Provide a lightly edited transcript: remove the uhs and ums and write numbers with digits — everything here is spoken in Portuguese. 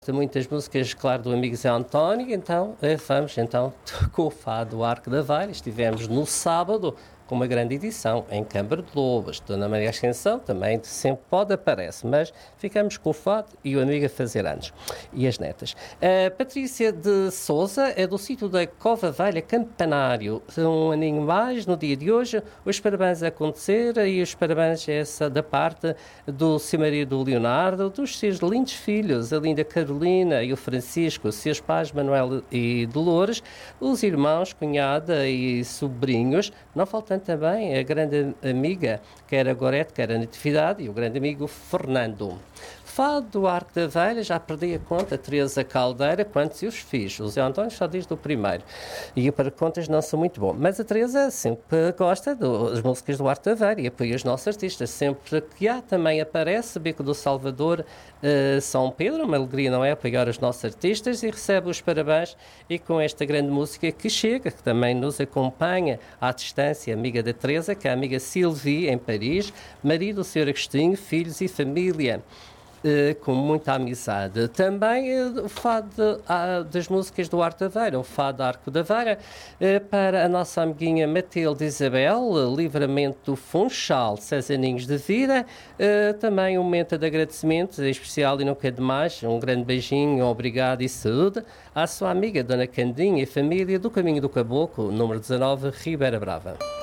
Muitas músicas, claro, do amigo Zé António, então vamos então com o Fado do Arco da Velha. Estivemos no sábado com uma grande edição em Câmara de Lobas. Dona Maria Ascensão também sempre pode aparece, mas ficamos com o Fado e o amigo a fazer anos. E as netas. A Patrícia de Souza é do sítio da Cova Velha Campanário. Um aninho mais no dia de hoje. Os parabéns a acontecer e os parabéns a essa da parte do seu marido Leonardo, dos seus lindos filhos, a linda Carolina e o Francisco, os seus pais Manuel e Dolores, os irmãos, cunhada e sobrinhos, não faltando também a grande amiga, que era Gorete, que era Natividade, e o grande amigo Fernando. Fado do Arco da Velha, já perdi a conta, Teresa Caldeira, quantos eu os fiz? O Zé António só diz do primeiro. E eu para contas não sou muito bom. Mas a Teresa sempre gosta das músicas do Arco da Velha e apoia os nossos artistas. Sempre que há, também aparece Beco do Salvador, São Pedro, uma alegria, não é? Apoiar os nossos artistas e recebe os parabéns e com esta grande música que chega, que também nos acompanha à distância, amiga da Teresa, que é a amiga Sylvie, em Paris, marido do Sr. Agostinho, filhos e família. Com muita amizade. Também o fado das músicas do Arco da Velha, o fado Arco da Velha, para a nossa amiguinha Matilde Isabel, Livramento do Funchal, 6 aninhos de vida. Também um momento de agradecimento especial e nunca demais. Um grande beijinho, obrigado e saúde à sua amiga Dona Candinha e família do Caminho do Caboclo, número 19, Ribeira Brava.